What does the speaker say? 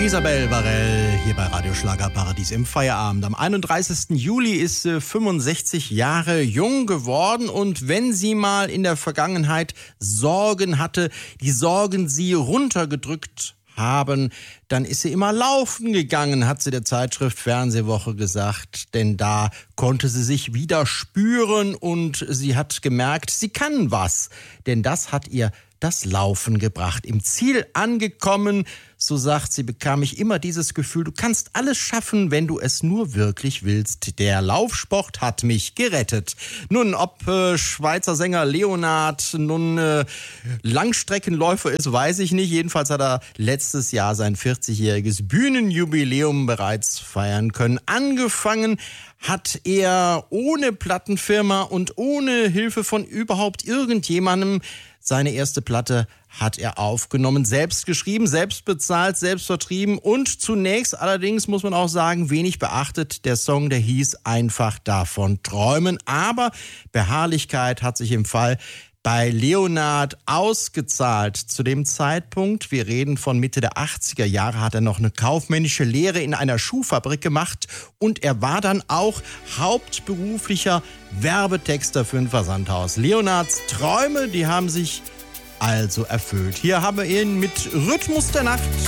Isabelle Varell hier bei Radio Schlagerparadies im Feierabend. Am 31. Juli ist sie 65 Jahre jung geworden und wenn sie mal in der Vergangenheit Sorgen hatte, die Sorgen sie runtergedrückt haben, dann ist sie immer laufen gegangen, hat sie der Zeitschrift Fernsehwoche gesagt, denn da konnte sie sich wieder spüren und sie hat gemerkt, sie kann was, denn das hat ihr das Laufen gebracht. Im Ziel angekommen, so sagt sie, bekam ich immer dieses Gefühl, du kannst alles schaffen, wenn du es nur wirklich willst. Der Laufsport hat mich gerettet. Nun, ob Schweizer Sänger Leonhard nun Langstreckenläufer ist, weiß ich nicht. Jedenfalls hat er letztes Jahr sein 40-jähriges Bühnenjubiläum bereits feiern können. Angefangen hat er ohne Plattenfirma und ohne Hilfe von überhaupt irgendjemandem. Seine erste Platte hat er aufgenommen, selbst geschrieben, selbst bezahlt, selbst vertrieben und zunächst allerdings, muss man auch sagen, wenig beachtet. Der Song, der hieß Einfach davon träumen, aber Beharrlichkeit hat sich im Fall bei Leonhard ausgezahlt. Zu dem Zeitpunkt, wir reden von Mitte der 80er Jahre, hat er noch eine kaufmännische Lehre in einer Schuhfabrik gemacht und er war dann auch hauptberuflicher Werbetexter für ein Versandhaus. Leonhards Träume, die haben sich also erfüllt. Hier haben wir ihn mit Rhythmus der Nacht.